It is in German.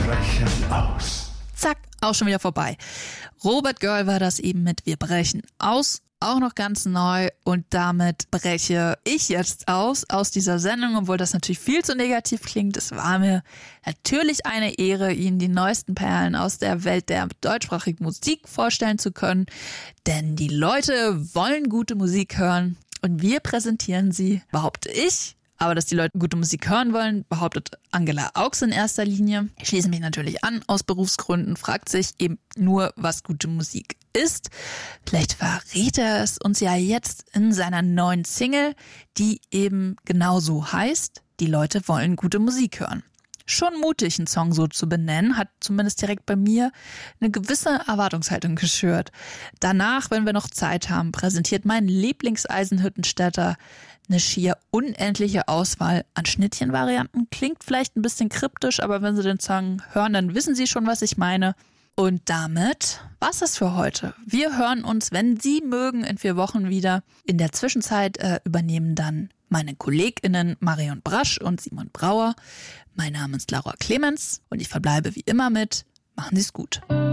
brechen aus. Zack, auch schon wieder vorbei. Robert Girl war das eben mit Wir brechen aus. Auch noch ganz neu und damit breche ich jetzt aus dieser Sendung, obwohl das natürlich viel zu negativ klingt. Es war mir natürlich eine Ehre, Ihnen die neuesten Perlen aus der Welt der deutschsprachigen Musik vorstellen zu können, denn die Leute wollen gute Musik hören und wir präsentieren sie, behaupte ich. Aber dass die Leute gute Musik hören wollen, behauptet Angela Augs in erster Linie. Ich schließe mich natürlich an, aus Berufsgründen, fragt sich eben nur, was gute Musik ist. Vielleicht verrät er es uns ja jetzt in seiner neuen Single, die eben genauso heißt, die Leute wollen gute Musik hören. Schon mutig, einen Song so zu benennen, hat zumindest direkt bei mir eine gewisse Erwartungshaltung geschürt. Danach, wenn wir noch Zeit haben, präsentiert mein Lieblings-Eisenhüttenstädter eine schier unendliche Auswahl an Schnittchenvarianten. Klingt vielleicht ein bisschen kryptisch, aber wenn Sie den Song hören, dann wissen Sie schon, was ich meine. Und damit war's das für heute. Wir hören uns, wenn Sie mögen, in 4 Wochen wieder. In der Zwischenzeit übernehmen dann meine KollegInnen Marion Brasch und Simon Brauer. Mein Name ist Laura Clemens und ich verbleibe wie immer mit: Machen Sie's gut.